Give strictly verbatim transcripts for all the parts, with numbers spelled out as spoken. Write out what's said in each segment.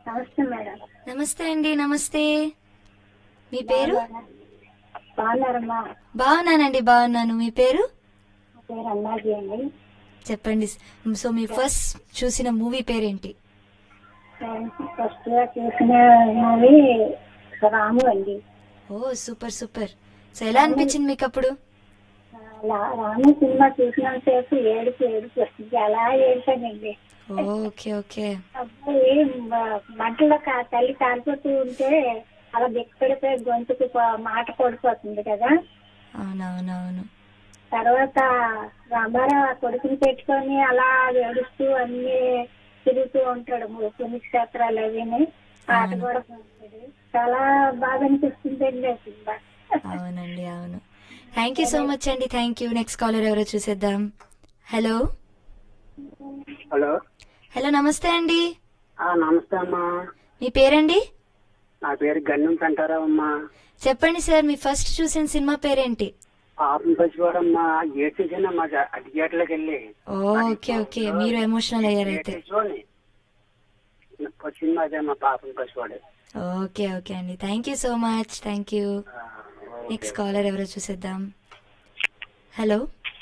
నమస్తే మేడం. నమస్తే అండి. నమస్తే. మీ పేరు? బాగున్నారా? బాగున్నారమ్మా? బాగున్నానండి. బాగున్నాను. మీ పేరు? నా పేరు అన్నాజీ అండి. చెప్పండి. సో మీ ఫస్ట్ చూసిన మూవీ పేరేంటి? ఫస్ట్ గా చూసిన మూవీ రాము అండి. ఓ సూపర్ సూపర్. సో ఎలా రాము అనిపించింది మీకు అప్పుడు? ఆ, రా- రాము సినిమా చూసినంతసేపు ఏడుపు ఏడుపు వస్తుంది, అలా ఏడ్చానండి. Okay okay. అబ్బాయి మ- మంటలో కా తల్లి కాలిపోతూ ఉంటే అలా దిక్కడిపోయి గొంతుకు ప- మాట పడిపోతుంది కదా. అవునవునవును. తర్వాత రామారావు ఆ కొడుకుని పెట్టుకొని అలా ఏడుస్తూ అన్ని తిరుగుతూ ఉంటాడు, ము- పుణ్యక్షేత్రాలు అవిని పాట అవును కూడా పాడతాడు. చాలా బాగా అనిపిస్తుందండి ఆ సినిమా. అవునండి. అవును. థ్యాంక్ యూ సో మచ్ అండి. Thank you. నెక్స్ట్ కాలర్ ఎవరో చూసేద్దాం. హలో. హలో. హలో నమస్తే అండి. ఆ నమస్తే అమ్మా. మీ పేరండి? నా పేరు గన్నం పెంటారావమ్మా. చెప్పండి సార్, మీ ఫస్ట్ చూసిన సినిమా పేరేంటి? పాపం పసివాడమ్మా. ఏడ్చేసానమ్మా థియేటర్లోకి వెళ్ళి. Okay okay. మీరు ఎమోషనల్ అయ్యారైతే. ఏడ్చేసోని సినిమా అదే అమ్మా, పాపం పసివాడు. ఓకే ఓకే అండి. Thank you so much. Thank you. ఆ, నెక్స్ట్ ఓకే. కాలర్ ఎవరో చూసేద్దాం. హలో.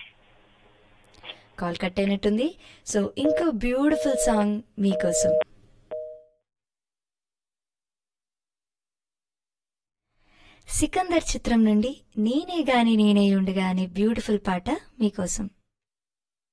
కాల్ కట్ అయినట్టుంది. సో ఇంకో బ్యూటిఫుల్ సాంగ్ మీకోసం. సికందర్ చిత్రం నుండి నేనే గాని నేనే ఉండగా అనే బ్యూటిఫుల్ పాట మీకోసం.